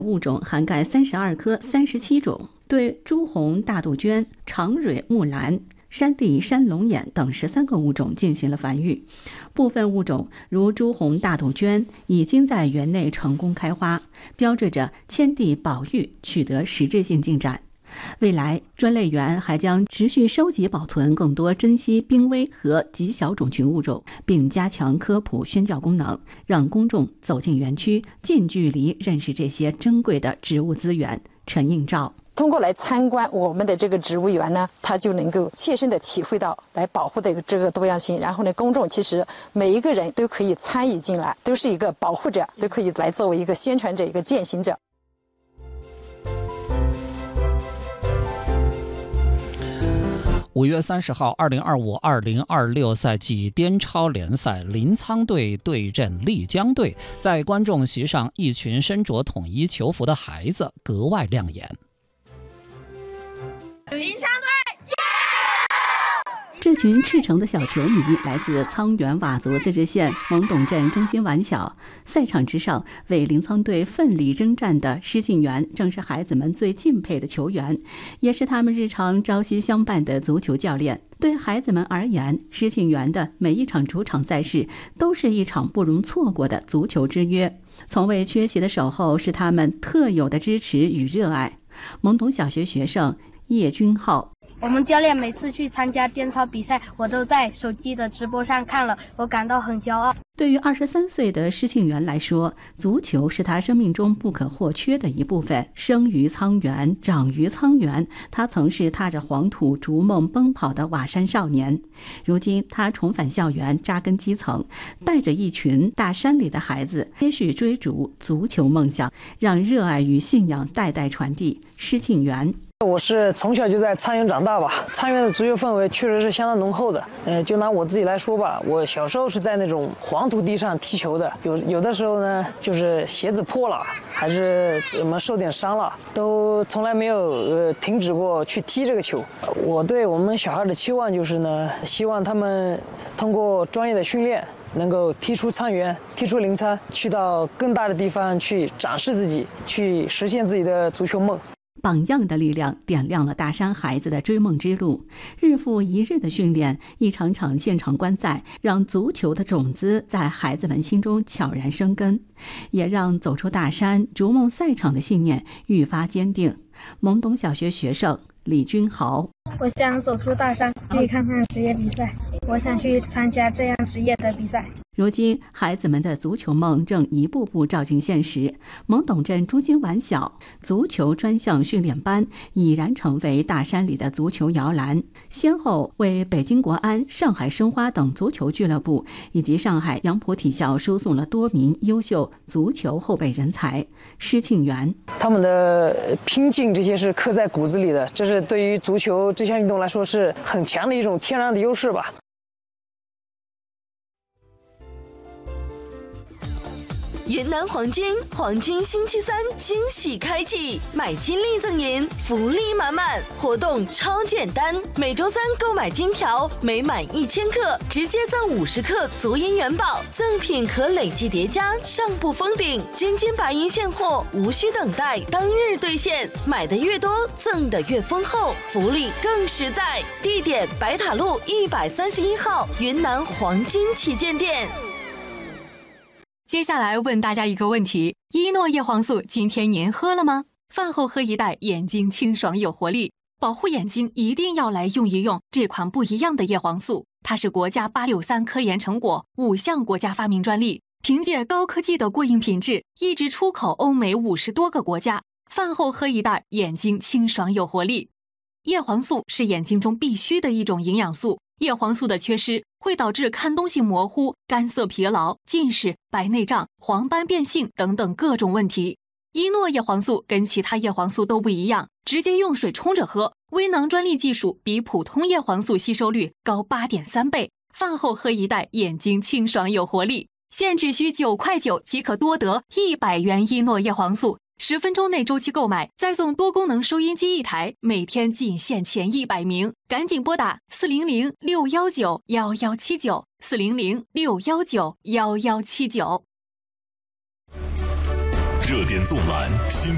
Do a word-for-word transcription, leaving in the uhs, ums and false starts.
物种涵盖三十二科三十七种，对朱红大杜鹃、长蕊木兰、山地山龙眼等十三个物种进行了繁育。部分物种如朱红大杜鹃已经在园内成功开花，标志着迁地保育取得实质性进展。未来，专类园还将持续收集保存更多珍稀濒危和极小种群物种，并加强科普宣教功能，让公众走进园区，近距离认识这些珍贵的植物资源。陈映照。 通过来参观我们的这个植物园呢，他就能够切身的体会到来保护的这个多样性。然后呢，公众其实每一个人都可以参与进来，都是一个保护者，都可以来作为一个宣传者、一个践行者。 五月三十号，二零二五二零二六赛季滇超联赛，临沧队对阵丽江队，在观众席上，一群身着统一球服的孩子格外亮眼。 临沧队！ 这群赤诚的小球迷来自沧源佤族自治县蒙董镇中心玩小。赛场之上，为临沧队奋力征战的施庆元正是孩子们最敬佩的球员，也是他们日常朝夕相伴的足球教练。对孩子们而言，施庆元的每一场主场赛事都是一场不容错过的足球之约，从未缺席的守候是他们特有的支持与热爱。蒙董小学学生叶君浩， 我们教练每次去参加滇超比赛，我都在手机的直播上看了，我感到很骄傲。 对于二十三岁的施庆元来说，足球是他生命中不可或缺的一部分。生于沧源，长于沧源，他曾是踏着黄土逐梦奔跑的瓦山少年。如今他重返校园，扎根基层，带着一群大山里的孩子，接续追逐足球梦想，让热爱与信仰代代传递。施庆元， 我是从小就在沧源长大吧，沧源的足球氛围确实是相当浓厚的。呃，就拿我自己来说吧，我小时候是在那种黄土地上踢球的，有有的时候呢，就是鞋子破了，还是怎么受点伤了，都从来没有呃停止过去踢这个球。我对我们小孩的期望就是呢，希望他们通过专业的训练，能够踢出沧源，踢出临沧，去到更大的地方去展示自己，去实现自己的足球梦。 榜样的力量点亮了大山孩子的追梦之路，日复一日的训练，一场场现场观赛，让足球的种子在孩子们心中悄然生根，也让走出大山逐梦赛场的信念愈发坚定。蒙董小学学生李君豪， 我想走出大山，去看看职业比赛，我想去参加这样职业的比赛。 如今，孩子们的足球梦正一步步照进现实。蒙董镇中心玩小足球专项训练班已然成为大山里的足球摇篮，先后为北京国安、上海申花等足球俱乐部以及上海杨浦体校输送了多名优秀足球后备人才。施庆元， 他们的拼劲这些是刻在骨子里的，这是对于足球这项运动来说是很强的一种天然的优势吧。 云南黄金黄金星期三惊喜开启，买金利赠银，福利满满，活动超简单。每周三购买金条，每满一千克直接赠五十克足银元宝，赠品可累计叠加，上不封顶。真金白银现货，无需等待，当日兑现，买的越多，赠的越丰厚，福利更实在。地点：白塔路一百三十一号云南黄金旗舰店。 接下来问大家一个问题：依诺叶黄素今天您喝了吗？饭后喝一袋，眼睛清爽有活力，保护眼睛一定要来用一用这款不一样的叶黄素。它是国家八六三科研成果，五项国家发明专利，凭借高科技的过硬品质，一直出口欧美五十多个国家。饭后喝一袋，眼睛清爽有活力。叶黄素是眼睛中必须的一种营养素，叶黄素的缺失会导致看东西模糊、干涩疲劳、近视、白内障、黄斑变性等等各种问题。依诺叶黄素跟其他叶黄素都不一样，直接用水冲着喝，微囊专利技术比普通叶黄素吸收率高 八点三 倍。饭后喝一袋，眼睛清爽有活力。现只需九块九即可多得一百元依诺叶黄素，十分钟内周期购买，再送多功能收音机一台，每天仅限前一百名，赶紧拨打四零零六一九一一七九 四零零六一九一一七九。 热点纵览新